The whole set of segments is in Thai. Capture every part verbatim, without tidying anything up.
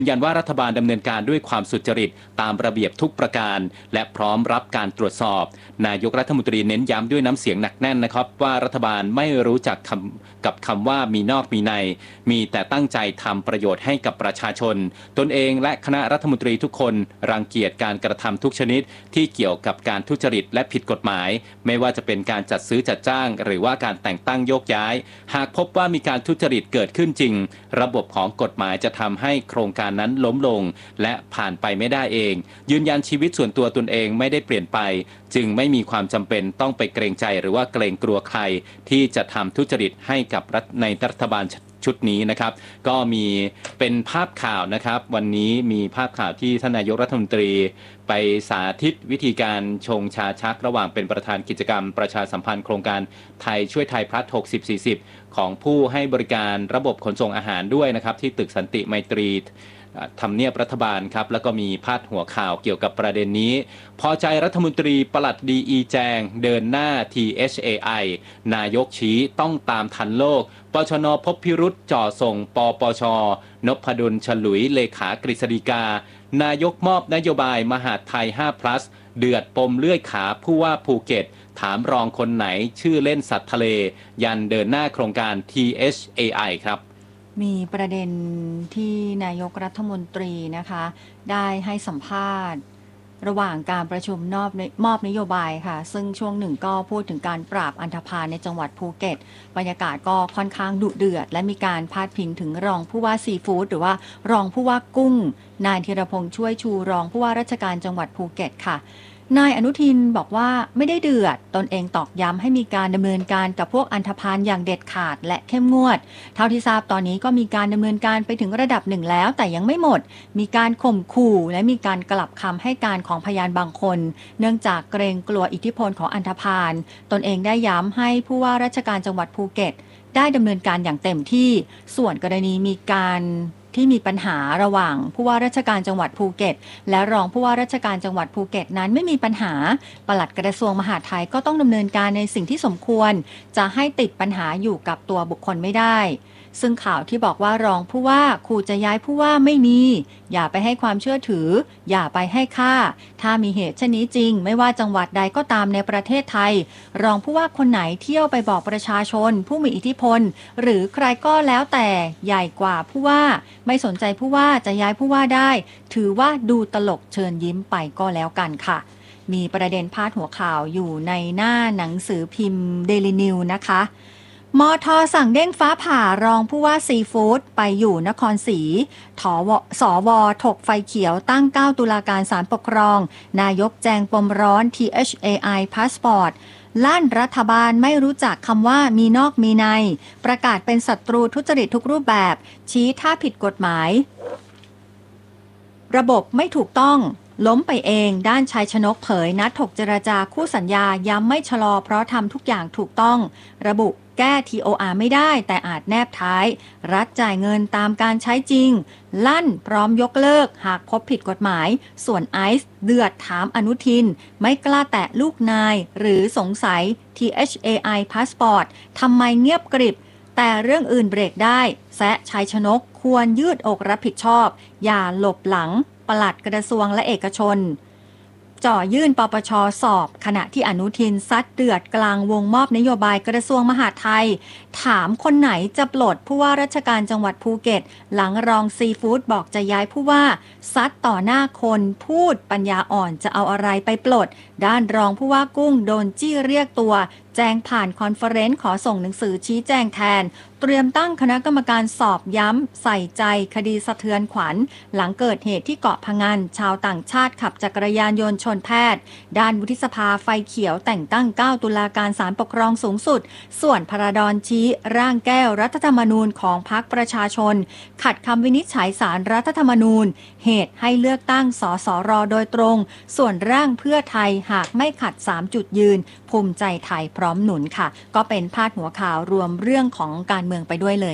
ยืนยันว่ารัฐบาลดำเนินการด้วยความสุจริตตามระเบียบทุกประการและพร้อมรับการตรวจสอบนายกรัฐมนตรีเน้นย้ำด้วยน้ำเสียงหนักแน่นนะครับว่ารัฐบาลไม่รู้จักคำกับคำว่ามีนอกมีในมีแต่ตั้งใจทำประโยชน์ให้กับประชาชนตนเองและคณะรัฐมนตรีทุกคนรังเกียจการกระทำทุกชนิดที่เกี่ยวกับการทุจริตและผิดกฎหมายไม่ว่าจะเป็นการจัดซื้อจัดจ้างหรือว่าการแต่งตั้งโยกย้ายหากพบว่ามีการทุจริตเกิดขึ้นจริงระบบของกฎหมายจะทำให้โครงการนั้นล้มลงและผ่านไปไม่ได้เองยืนยันชีวิตส่วนตัวตนเองไม่ได้เปลี่ยนไปจึงไม่มีความจำเป็นต้องไปเกรงใจหรือว่าเกรงกลัวใครที่จะทำทุจริตให้กับรัฐในรัฐบาลชุดนี้นะครับก็มีเป็นภาพข่าวนะครับวันนี้มีภาพข่าวที่ท่านนายกรัฐมนตรีไปสาธิตวิธีการชงชาชักระหว่างเป็นประธานกิจกรรมประชาสัมพันธ์โครงการไทยช่วยไทยพลัสหกสิบ สี่สิบของผู้ให้บริการระบบขนส่งอาหารด้วยนะครับที่ตึกสันติไมตรีทำเนียบรัฐบาลครับแล้วก็มีพาดหัวข่าวเกี่ยวกับประเด็นนี้พอใจรัฐมนตรีปลัดดีอีแจงเดินหน้า ที เอช เอ ไอ นายกชี้ต้องตามทันโลกปชนพบพิรุษจ่อส่งปปชนพดลฉลุยเลขากฤษฎีกานายกมอบนโยบายมหาดไทย ห้า plus เดือดปมเลื่อยขาผู้ว่าภูเก็ตถามรองคนไหนชื่อเล่นสัตว์ทะเลยันเดินหน้าโครงการ ที เอช เอ ไอ ครับมีประเด็นที่นายกรัฐมนตรีนะคะได้ให้สัมภาษณ์ระหว่างการประชุมนอบมอบนโยบายค่ะซึ่งช่วงหนึ่งก็พูดถึงการปราบอันธพาลในจังหวัดภูเก็ตบรรยากาศก็ค่อนข้างดุเดือดและมีการพาดพิงถึงรองผู้ว่าซีฟู้ดหรือว่ารองผู้ว่ากุ้งนายธีรพงษ์ช่วยชูรองผู้ว่าราชการจังหวัดภูเก็ตค่ะนายอนุทินบอกว่าไม่ได้เดือดตนเองตอกย้ำให้มีการดำเนินการกับพวกอันธพาลอย่างเด็ดขาดและเข้มงวดเท่าที่ทราบตอนนี้ก็มีการดำเนินการไปถึงระดับหนึ่งแล้วแต่ยังไม่หมดมีการข่มขู่และมีการกลับคำให้การของพยานบางคนเนื่องจากเกรงกลัวอิทธิพลของอันธพาลตนเองได้ย้ำให้ผู้ว่าราชการจังหวัดภูเก็ตได้ดำเนินการอย่างเต็มที่ส่วนกรณีมีการที่มีปัญหาระหว่างผู้ว่าราชการจังหวัดภูเก็ตและรองผู้ว่าราชการจังหวัดภูเก็ตนั้นไม่มีปัญหาปลัดกระทรวงมหาดไทยก็ต้องดำเนินการในสิ่งที่สมควรจะให้ติดปัญหาอยู่กับตัวบุคคลไม่ได้ซึ่งข่าวที่บอกว่ารองผู้ว่าขู่จะย้ายผู้ว่าไม่มีอย่าไปให้ความเชื่อถืออย่าไปให้ค่าถ้ามีเหตุเช่นนี้จริงไม่ว่าจังหวัดใดก็ตามในประเทศไทยรองผู้ว่าคนไหนเที่ยวไปบอกประชาชนผู้มีอิทธิพลหรือใครก็แล้วแต่ใหญ่กว่าผู้ว่าไม่สนใจผู้ว่าจะย้ายผู้ว่าได้ถือว่าดูตลกเชิญยิ้มไปก็แล้วกันค่ะมีประเด็นพาดหัวข่าวอยู่ในหน้าหนังสือพิมพ์ Daily News นะคะมท.สั่งเด้งฟ้าผ่ารองผู้ว่าซีฟู้ดไปอยู่นครศรีถวสวถกไฟเขียวตั้งเก้าตุลาการศาลปกครองนายกแจงปมร้อน ที เอช เอ ไอ Passport ลั่นรัฐบาลไม่รู้จักคำว่ามีนอกมีในประกาศเป็นศัตรูทุจริตทุกรูปแบบชี้ถ้าผิดกฎหมายระบบไม่ถูกต้องล้มไปเองด้านชัยชนกเผยนัดถกเจรจาคู่สัญญาย้ำไม่ชะลอเพราะทำทุกอย่างถูกต้องระบุแก้ ที โอ อาร์ ไม่ได้แต่อาจแนบท้ายรัฐจ่ายเงินตามการใช้จริงลั่นพร้อมยกเลิกหากพบผิดกฎหมายส่วนไอซ์เดือดถามอนุทินไม่กล้าแตะลูกนายหรือสงสัย ที เอช เอ ไอ Passport ทำไมเงียบกริบแต่เรื่องอื่นเบรกได้แซะชัยชนกควรยืดอกรับผิดชอบอย่าหลบหลังปลัดกระทรวงและเอกชนจ่อยื่นปปช.สอบขณะที่อนุทินซัดเดือดกลางวงมอบนโยบายกระทรวงมหาดไทยถามคนไหนจะปลดผู้ว่าราชการจังหวัดภูเก็ตหลังรองซีฟู้ดบอกจะย้ายผู้ว่าซัดต่อหน้าคนพูดปัญญาอ่อนจะเอาอะไรไปปลดด้านรองผู้ว่ากุ้งโดนจี้เรียกตัวแจ้งผ่านคอนเฟอเรนซ์ขอส่งหนังสือชี้แจงแทนเตรียมตั้งคณะกรรมการสอบย้ำใส่ใจคดีสะเทือนขวัญหลังเกิดเหตุที่เกาะพะงันชาวต่างชาติขับจักรยานยนต์ชนแพทย์ด้านวุฒิสภาไฟเขียวแต่งตั้งเก้าตุลาการศาลปกครองสูงสุดส่วนพระดอนชี้ร่างแก้วรัฐธรรมนูญของพรรคประชาชนขัดคำวินิจฉัยศาลรัฐธรรมนูญเหตุให้เลือกตั้งสสรโดยตรงส่วนร่างเพื่อไทยหากไม่ขัดสามจุดยืนภูมิใจไทยพร้อมหนุนค่ะก็เป็นพาดหัวข่าวรวมเรื่องของการเมืองไปด้วยเลยค่ะ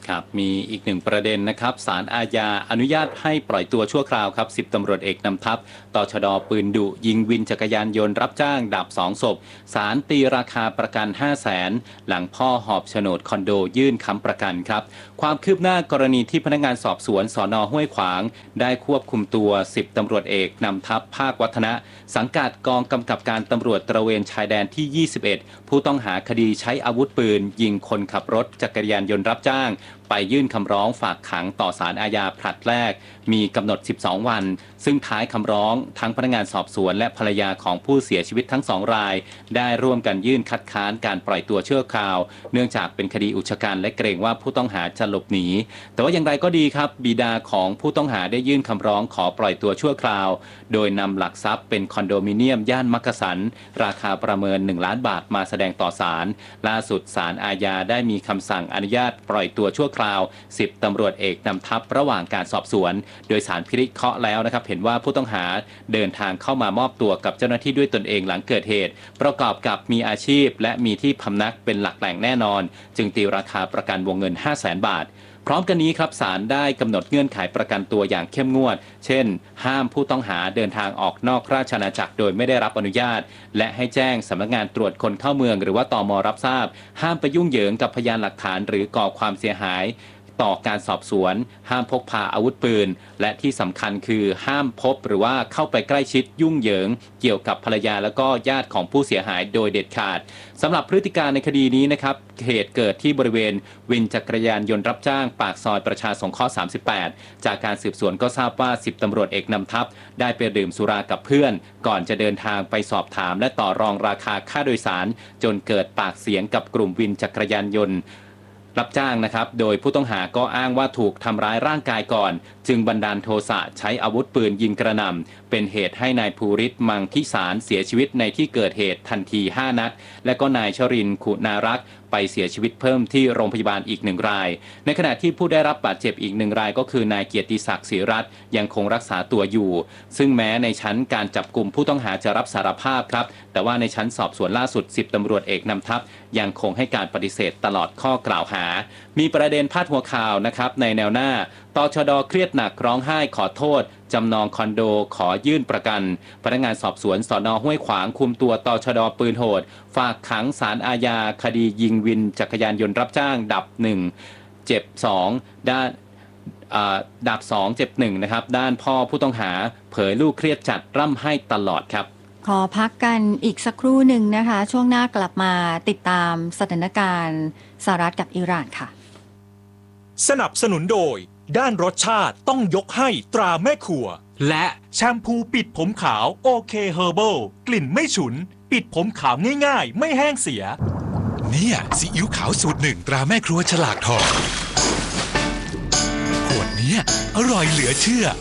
ครับมีอีกหนึ่งประเด็นนะครับศาลอาญาอนุญาตให้ปล่อยตัวชั่วคราวครับสิบตำรวจเอกนำทัพตชดปืนดุยิงวินจักรยานยนต์รับจ้างดับสองศพศาลตีราคาประกัน ห้าแสน หลังพ่อหอบโฉนดคอนโดยื่นค้ำประกันครับความคืบหน้ากรณีที่พนักงานสอบสวนสน.ห้วยขวางได้ควบคุมตัวสิบตำรวจเอกนำทัพภาควัฒนะสังกัดกองกำกับการตำรวจตระเวนชายแดนที่ยี่สิบเอ็ดผู้ต้องหาคดีใช้อาวุธปืนยิงคนขับรถจักรยานยนต์รับจ้างไปยื่นคำร้องฝากขังต่อศาลอาญาผลัดแรกมีกำหนดสิบสองวันซึ่งท้ายคำร้องทั้งพนักงานสอบสวนและภรรยาของผู้เสียชีวิตทั้งสองรายได้ร่วมกันยื่นคัดค้านการปล่อยตัวชั่วคราวเนื่องจากเป็นคดีอุกชะกันและเกรงว่าผู้ต้องหาจะหลบหนีแต่ว่าอย่างไรก็ดีครับบิดาของผู้ต้องหาได้ยื่นคำร้องขอปล่อยตัวชั่วคราวโดยนำหลักทรัพย์เป็นคอนโดมิเนียมย่านมักกะสันราคาประเมินหนึ่งล้านบาทมาแสดงต่อศาลล่าสุดศาลอาญาได้มีคำสั่งอนุญาตปล่อยตัวชั่วคราวสิบตำรวจเอกนำทัพระหว่างการสอบสวนโดยศาลพิเคราะห์แล้วนะครับเห็นว่าผู้ต้องหาเดินทางเข้ามามอบตัวกับเจ้าหน้าที่ด้วยตนเองหลังเกิดเหตุประกอบกับมีอาชีพและมีที่พำนักเป็นหลักแหล่งแน่นอนจึงตีราคาประกันวงเงิน ห้าแสน บาทพร้อมกันนี้ครับศาลได้กำหนดเงื่อนไขประกันตัวอย่างเข้มงวดเช่นห้ามผู้ต้องหาเดินทางออกนอกราชอาณาจักรโดยไม่ได้รับอนุญาตและให้แจ้งสำนักงานตรวจคนเข้าเมืองหรือว่าตม.รับทราบห้ามไปยุ่งเหยิงกับพยานหลักฐานหรือก่อความเสียหายต่อการสอบสวนห้ามพกพาอาวุธปืนและที่สำคัญคือห้ามพบหรือว่าเข้าไปใกล้ชิดยุ่งเหยิงเกี่ยวกับภรรยาและก็ญาติของผู้เสียหายโดยเด็ดขาดสำหรับพฤติการในคดีนี้นะครับเหตุเกิดที่บริเวณวินจักรยานยนต์รับจ้างปากซอยประชาสงเคราะห์สามสิบแปดจากการสืบสวนก็ทราบว่าสิบตำรวจเอกนำทัพได้ไปดื่มสุรากับเพื่อนก่อนจะเดินทางไปสอบถามและต่อรองราคาค่าโดยสารจนเกิดปากเสียงกับกลุ่มวินจักรยานยนต์รับจ้างนะครับโดยผู้ต้องหาก็อ้างว่าถูกทำร้ายร่างกายก่อนจึงบันดาลโทสะใช้อาวุธปืนยิงกระหน่ำเป็นเหตุให้นายภูริศมังคิสารเสียชีวิตในที่เกิดเหตุทันทีห้านัดและก็นายชรินทร์ขุนารักษ์ไปเสียชีวิตเพิ่มที่โรงพยาบาลอีกหนึ่งรายในขณะที่ผู้ได้รับบาดเจ็บอีกหนึ่งรายก็คือนายเกียรติศักดิ์ศรีรัตน์ยังคงรักษาตัวอยู่ซึ่งแม้ในชั้นการจับกุมผู้ต้องหาจะรับสารภาพครับแต่ว่าในชั้นสอบสวนล่าสุดสิบตำรวจเอกนำทัพยังคงให้การปฏิเสธตลอดข้อกล่าวหามีประเด็นพาดหัวข่าวนะครับในแนวหน้าตชด.เครียดหนักร้องไห้ขอโทษจำนองคอนโดขอยื่นประกันพนักงานสอบสวนสน.ห้วยขวางคุมตัวตชด.ปืนโหดฝากขังศาลอาญาคดียิงวินจักรยานยนต์รับจ้างดับหนึ่งเจ็บสองด้านดับสองเจ็บหนึ่งนะครับด้านพ่อผู้ต้องหาเผยลูกเครียดจัดร่ำไห้ตลอดครับขอพักกันอีกสักครู่หนึ่งนะคะช่วงหน้ากลับมาติดตามสถานการณ์สหรัฐกับอิหร่านค่ะสนับสนุนโดยด้านรสชาติต้องยกให้ตราแม่ครัวและแชมพูปิดผมขาวโอเคเฮอร์เบิลกลิ่นไม่ฉุนปิดผมขาวง่ายๆไม่แห้งเสียเนี่ยซีอิ๊วขาวสูตรหนึ่งตราแม่ครัวฉลากทองขวดเนี้ยอร่อยเหลือเชื่อ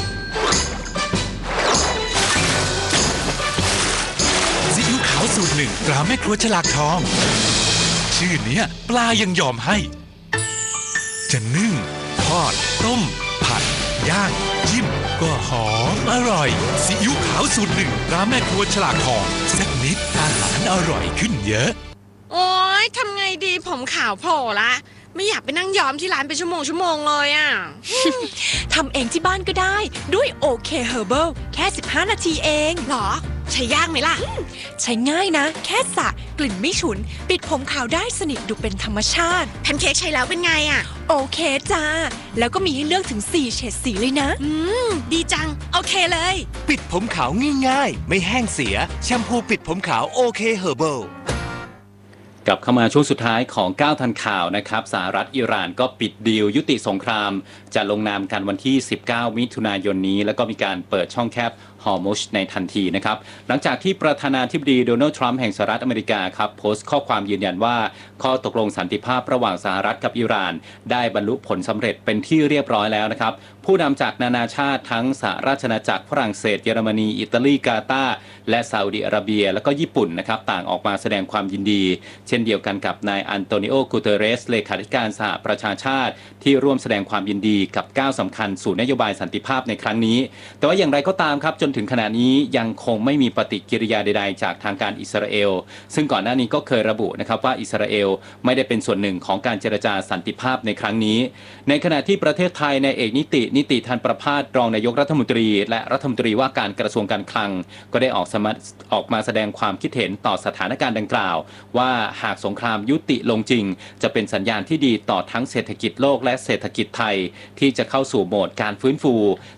ซีอิ๊วขาวสูตรหนึ่งตราแม่ครัวฉลากทองชื่อเนี้ยปลายังยอมให้จะนึ่งทอดต้มผัดย่างจิ้มก็หอมอร่อยซีอิ๊วขาวสูตรหนึ่งตราแม่ครัวฉลากทองสักนิดอาหารอร่อยขึ้นเยอะโอ๊ยทำไงดีผมขาวโผล่ละไม่อยากไปนั่งย้อมที่ร้านเป็นชั่วโมงชั่วโมงเลยอ่ะทำเองที่บ้านก็ได้ด้วยโอเคเฮอร์เบิลแค่สิบห้านาทีเองหรอใช้ยากไหมล่ะใช้ง่ายนะแค่สระกลิ่นไม่ฉุนปิดผมขาวได้สนิทดูเป็นธรรมชาติแพนเค้กใช้แล้วเป็นไงอ่ะโอเคจ้าแล้วก็มีให้เลือกถึงสี่เฉดสีเลยนะอืมดีจังโอเคเลยปิดผมขาวง่ายๆไม่แห้งเสียแชมพูปิดผมขาวโอเคเฮอร์เบิลกลับเข้ามาช่วงสุดท้ายของเก้าทันข่าวนะครับสหรัฐอิหร่านก็ปิดดีลยุติสงครามจะลงนามกันวันที่สิบเก้ามิถุนายนนี้แล้วก็มีการเปิดช่องแคบฮอร์มุชในทันทีนะครับหลังจากที่ประธานาธิบดีโดนัลด์ทรัมป์แห่งสหรัฐอเมริกาครับโพสต์ข้อความยืนยันว่าข้อตกลงสันติภาพระหว่างสหรัฐกับอิหร่านได้บรรลุผลสำเร็จเป็นที่เรียบร้อยแล้วนะครับผู้นำจากนานาชาติทั้งสหราชอาณาจักรฝรั่งเศสเยอรมนีอิตาลีกาตาร์และซาอุดิอาระเบียและก็ญี่ปุ่นนะครับต่างออกมาแสดงความยินดีเช่นเดียวกันกับนายอันโตนิโอ กูเตเรสเลขาธิการสหประชาชาติที่ร่วมแสดงความยินดีกับก้าวสำคัญสู่นโยบายสันติภาพในครั้งนี้แต่ว่าอย่างไรก็ตามครับจนนถึงขณะนี้ยังคงไม่มีปฏิกิริยาใดๆจากทางการอิสราเอลซึ่งก่อนหน้านี้ก็เคยระบุนะครับว่าอิสราเอลไม่ได้เป็นส่วนหนึ่งของการเจรจาสันติภาพในครั้งนี้ในขณะที่ประเทศไทยในเอกนิตินิติธันประภาสรองนายกรัฐมนตรีและรัฐมนตรีว่าการกระทรวงการคลังก็ได้ออกสมัออกมาแสดงความคิดเห็นต่อสถานการณ์ดังกล่าวว่าหากสงครามยุติลงจริงจะเป็นสัญญาณที่ดีต่อทั้งเศรษฐกิจโลกและเศรษฐกิจไทยที่จะเข้าสู่โหมดการฟื้นฟู